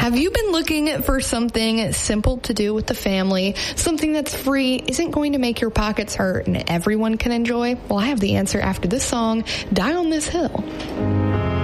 Have you been looking for something simple to do with the family, something that's free, isn't going to make your pockets hurt, and everyone can enjoy? Well, I have the answer after this song, Die on This Hill.